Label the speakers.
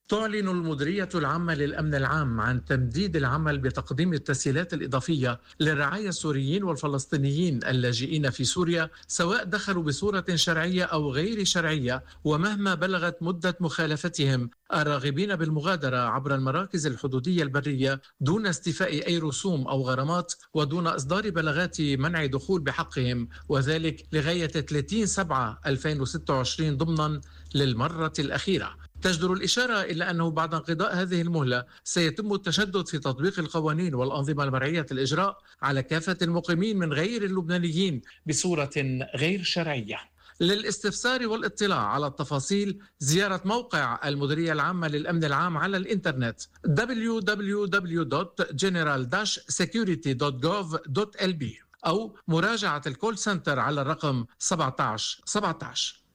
Speaker 1: تعلن المديرية العامة للأمن العام عن تمديد العمل بتقديم التسهيلات الإضافية للرعايا السوريين والفلسطينيين اللاجئين في سوريا، سواء دخلوا بصورة شرعية أو غير شرعية، ومهما بلغت مدة مخالفتهم، الراغبين بالمغادرة عبر المراكز الحدودية البرية دون استيفاء أي رسوم أو غرامات ودون إصدار بلاغات منع دخول بحقهم، وذلك لغاية 30/7/2026 ضمنا للمرة الأخيرة. تجدر الإشارة إلى أنه بعد انقضاء هذه المهلة سيتم التشدد في تطبيق القوانين والأنظمة المرعية الإجراء على كافة المقيمين من غير اللبنانيين بصورة غير شرعية. للاستفسار والاطلاع على التفاصيل زيارة موقع المديرية العامة للأمن العام على الإنترنت www.general-security.gov.lb أو مراجعة الكول سنتر على الرقم 1717.